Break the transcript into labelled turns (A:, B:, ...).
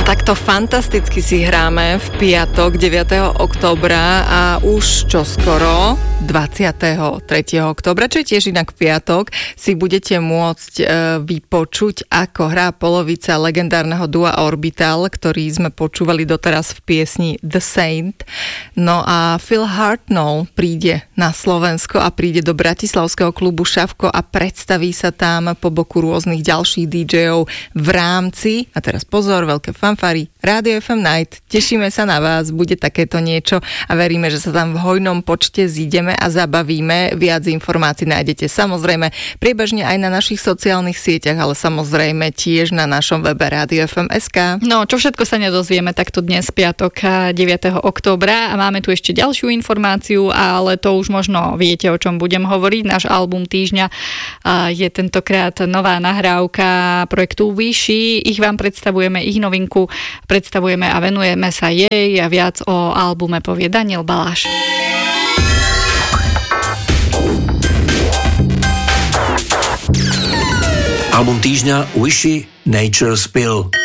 A: Takto fantasticky si hráme v piatok 9. októbra a už čoskoro 23. októbra, čo je tiež inak piatok, si budete môcť vypočuť, ako hrá polovica legendárneho dua Orbital, ktorý sme počúvali doteraz v piesni The Saint. No a Phil Hartnell príde na Slovensko a príde do bratislavského klubu Šavko a predstaví sa tam po boku rôznych ďalších DJov v rámci, a teraz pozor, veľké fanfári, Radio FM Night. Tešíme sa na vás, bude takéto niečo a veríme, že sa tam v hojnom počte zídeme a zabavíme. Viac informácií nájdete samozrejme priebežne aj na našich sociálnych sieťach, ale samozrejme tiež na našom webe Radio FM.sk.
B: No, čo všetko sa nedozvieme takto dnes, piatok 9. októbra, a máme tu ešte ďalšiu informáciu, ale to už možno viete, o čom budem hovoriť. Náš album týždňa je tentokrát nová nahrávka projektu Wishi. Ich vám predstavujeme, ich novinku predstavujeme a venujeme sa jej, a viac o albume povie Daniel Baláš.
C: Album týždňa Wishi Nature's Pill.